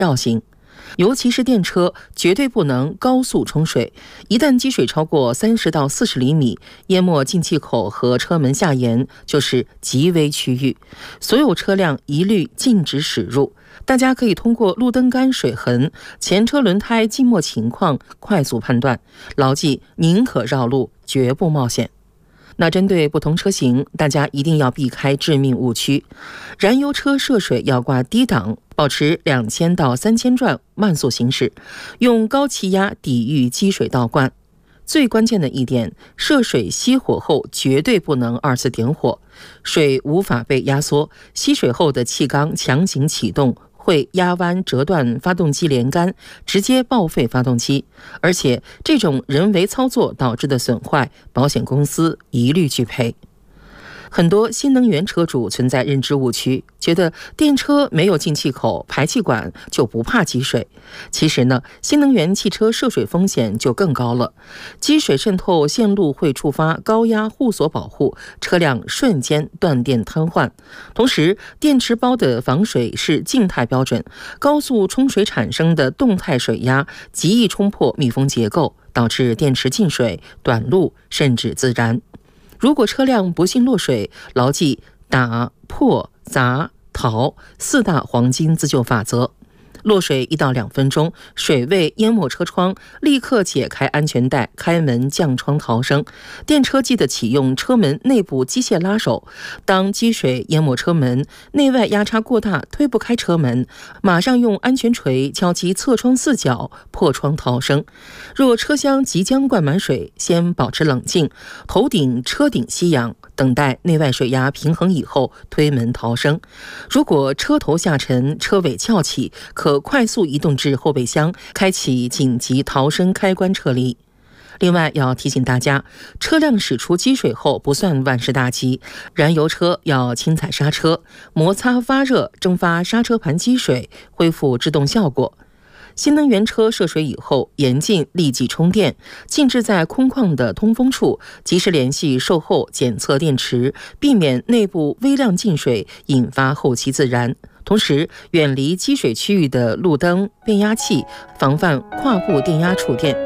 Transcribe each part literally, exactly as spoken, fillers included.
绕行。尤其是电车，绝对不能高速冲水，一旦积水超过三十到四十厘米，淹没进气口和车门下沿，就是极危区域，所有车辆一律禁止驶入。大家可以通过路灯杆水痕、前车轮胎浸没情况快速判断，牢记宁可绕路，绝不冒险。那针对不同车型，大家一定要避开致命误区。燃油车涉水要挂低档，保持两千到三千转慢速行驶，用高气压抵御积水倒灌。最关键的一点，涉水熄火后绝对不能二次点火，水无法被压缩，吸水后的气缸强行启动，会压弯折断发动机连杆，直接报废发动机。而且这种人为操作导致的损坏，保险公司一律拒赔。很多新能源车主存在认知误区，觉得电车没有进气口、排气管就不怕积水。其实呢，新能源汽车涉水风险就更高了。积水渗透线路会触发高压护锁保护，车辆瞬间断电瘫痪。同时，电池包的防水是静态标准，高速冲水产生的动态水压极易冲破密封结构，导致电池进水、短路甚至自燃。如果车辆不幸落水，牢记打、破、砸、逃四大黄金自救法则。落水一到两分钟，水位淹没车窗，立刻解开安全带，开门降窗逃生。电车记得启用车门内部机械拉手，当积水淹没车门，内外压差过大，推不开车门，马上用安全锤敲击侧窗四角，破窗逃生。若车厢即将灌满水，先保持冷静，头顶车顶吸氧，等待内外水压平衡以后推门逃生。如果车头下沉，车尾翘起，可快速移动至后备箱，开启紧急逃生开关撤离。另外要提醒大家，车辆驶出积水后不算万事大吉，燃油车要轻踩刹车，摩擦发热蒸发刹车盘积水，恢复制动效果。新能源车涉水以后，严禁立即充电，禁止在空旷的通风处及时联系售后检测电池，避免内部微量进水引发后期自燃。同时，远离积水区域的路灯、变压器，防范跨步电压触电。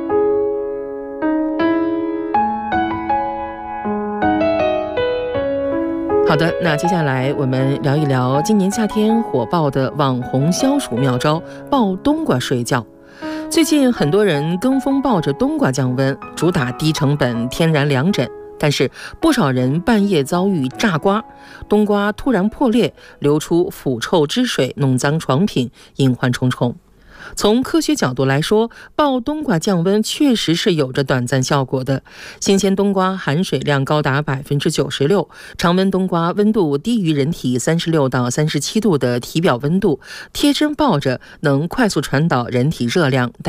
好的，那接下来我们聊一聊今年夏天火爆的网红消暑妙招——抱冬瓜睡觉。最近很多人跟风抱着冬瓜降温，主打低成本天然凉枕。但是不少人半夜遭遇炸瓜，冬瓜突然破裂，流出腐臭汁水，弄脏床品，隐患重重。从科学角度来说，抱冬瓜降温确实是有着短暂效果的。新鲜冬瓜含水量高达百分之九十六，常温冬瓜温度低于人体三十六到三十七度的体表温度，贴身抱着能快速传导人体热量。